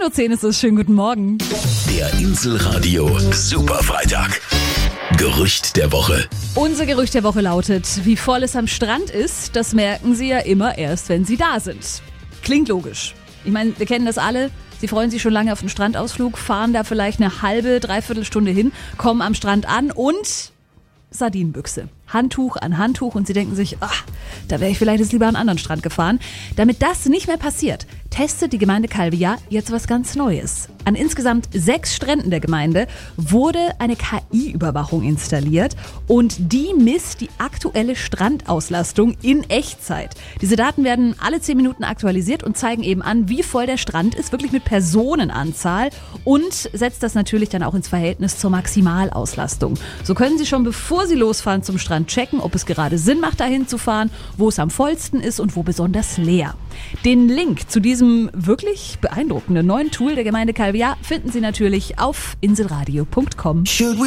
10:10 Uhr ist es. Schönen guten Morgen. Der Inselradio Superfreitag. Gerücht der Woche. Unser Gerücht der Woche lautet, wie voll es am Strand ist, das merken Sie ja immer erst, wenn Sie da sind. Klingt logisch. Ich meine, wir kennen das alle. Sie freuen sich schon lange auf den Strandausflug, fahren da vielleicht eine halbe, dreiviertel Stunde hin, kommen am Strand an und Sardinenbüchse. Handtuch an Handtuch und Sie denken sich, da wäre ich vielleicht jetzt lieber an einen anderen Strand gefahren. Damit das nicht mehr passiert, testet die Gemeinde Calviá jetzt was ganz Neues. An insgesamt 6 Stränden der Gemeinde wurde eine KI-Überwachung installiert und die misst die aktuelle Strandauslastung in Echtzeit. Diese Daten werden alle 10 Minuten aktualisiert und zeigen eben an, wie voll der Strand ist, wirklich mit Personenanzahl und setzt das natürlich dann auch ins Verhältnis zur Maximalauslastung. So können Sie schon, bevor Sie losfahren zum Strand, checken, ob es gerade Sinn macht, dahin zu fahren, wo es am vollsten ist und wo besonders leer. Den Link zu diesem wirklich beeindruckenden neuen Tool der Gemeinde Calviá finden Sie natürlich auf inselradio.com.